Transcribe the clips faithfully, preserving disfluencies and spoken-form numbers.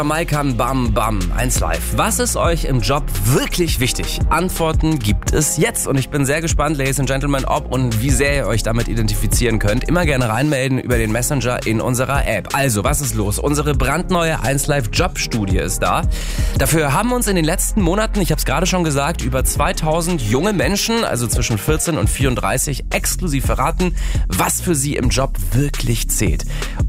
Maikan, bam, bam, eins live. Was ist euch im Job wirklich wichtig? Antworten gibt es jetzt und ich bin sehr gespannt, Ladies and Gentlemen, ob und wie sehr ihr euch damit identifizieren könnt. Immer gerne reinmelden über den Messenger in unserer App. Also, was ist los? Unsere brandneue eins live Jobstudie ist da. Dafür haben uns in den letzten Monaten, ich habe es gerade schon gesagt, über zweitausend junge Menschen, also zwischen vierzehn und vierunddreißig, exklusiv verraten, was für sie im Job wirklich zählt.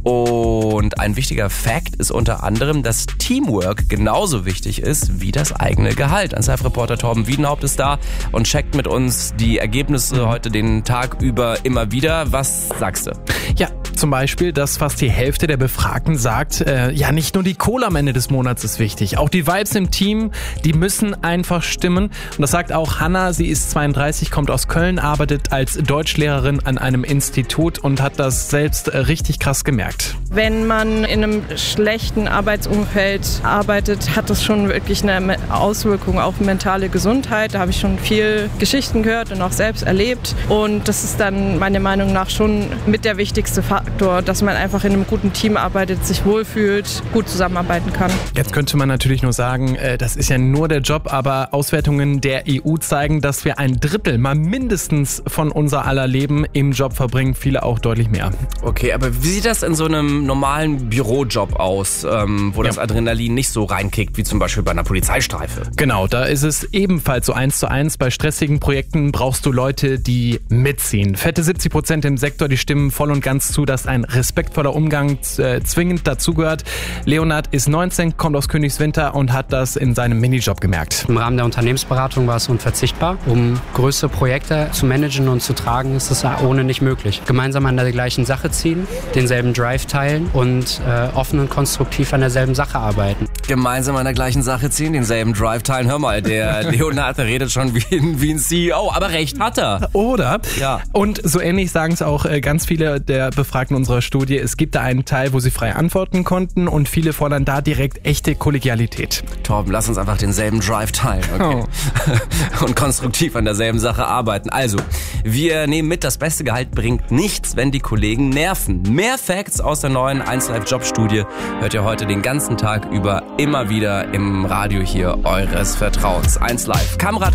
Und ein wichtiger Fact ist unter anderem, dass Teamwork genauso wichtig ist wie das eigene Gehalt. eins live-Reporter Torben Wiedenhaupt ist da und checkt mit uns die Ergebnisse heute den Tag über immer wieder. Was sagst du? Ja, zum Beispiel, dass fast die Hälfte der Befragten sagt, äh, ja, nicht nur die Kohle am Ende des Monats ist wichtig, auch die Vibes im Team, die müssen einfach stimmen. Und das sagt auch Hanna, sie ist zweiunddreißig, kommt aus Köln, arbeitet als Deutschlehrerin an einem Institut und hat das selbst äh, richtig krass gemerkt. Wenn man in einem schlechten Arbeitsumfeld arbeitet, hat das schon wirklich eine Auswirkung auf mentale Gesundheit. Da habe ich schon viel Geschichten gehört und auch selbst erlebt. Und das ist dann meiner Meinung nach schon mit der wichtigste Faktor, dass man einfach in einem guten Team arbeitet, sich wohlfühlt, gut zusammenarbeiten kann. Jetzt könnte man natürlich nur sagen, das ist ja nur der Job, aber Auswertungen der E U zeigen, dass wir ein Drittel mal mindestens von unser aller Leben im Job verbringen, viele auch deutlich mehr. Okay, aber wie sieht das in so einem normalen Bürojob aus, ähm, wo das Ja. Adrenalin nicht so reinkickt, wie zum Beispiel bei einer Polizeistreife? Genau, da ist es ebenfalls so eins zu eins. Bei stressigen Projekten brauchst du Leute, die mitziehen. Fette siebzig Prozent im Sektor, die stimmen voll und ganz zu, dass ein respektvoller Umgang äh, zwingend dazugehört. Leonard ist neunzehn, kommt aus Königswinter und hat das in seinem Minijob gemerkt. Im Rahmen der Unternehmensberatung war es unverzichtbar. Um größere Projekte zu managen und zu tragen, ist es ohne nicht möglich. Gemeinsam an der gleichen Sache ziehen, denselben Drive teilen und äh, offen und konstruktiv an derselben Sache arbeiten. Gemeinsam an der gleichen Sache ziehen, denselben Drive teilen. Hör mal, der Leonard der redet schon wie ein, wie ein C E O, aber recht hat er. Oder? Ja. Und so ähnlich sagen es auch äh, ganz viele der Befragten unserer Studie. Es gibt da einen Teil, wo sie frei antworten konnten und viele fordern da direkt echte Kollegialität. Torben, lass uns einfach denselben Drive teilen, okay? Oh. Und konstruktiv an derselben Sache arbeiten. Also, wir nehmen mit, das beste Gehalt bringt nichts, wenn die Kollegen nerven. Mehr Facts aus der neuen eins live Jobstudie hört ihr heute den ganzen Tag über immer wieder im Radio hier eures Vertrauens. eins live. Kamera